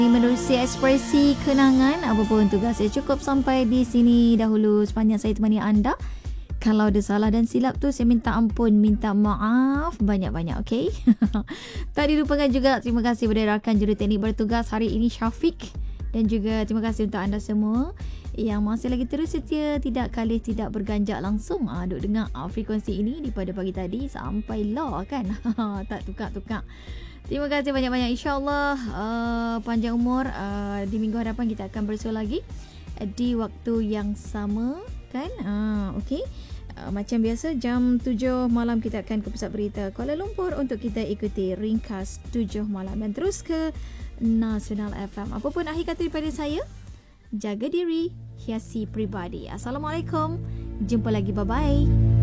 Menerusi ekspresi kenangan, apa pun tugas saya cukup sampai di sini dahulu sepanjang saya temani anda. Kalau ada salah dan silap tu saya minta ampun, minta maaf banyak-banyak, okey? Tak dilupakan juga terima kasih kepada rakan juruteknik bertugas hari ini Syafiq, dan juga terima kasih untuk anda semua yang masih lagi terus setia, tidak kalih, tidak berganjak langsung duk dengar frekuensi ini daripada pagi tadi sampai lah kan. Tak tukar-tukar. Terima kasih banyak-banyak. InsyaAllah panjang umur. Di minggu hadapan kita akan bersua lagi di waktu yang sama kan. Okey. Macam biasa jam 7 malam kita akan ke Pusat Berita Kuala Lumpur untuk kita ikuti ringkas 7 malam dan terus ke Nasional FM. Apa pun akhir kata daripada saya, jaga diri, hiasi peribadi. Assalamualaikum. Jumpa lagi. Bye-bye.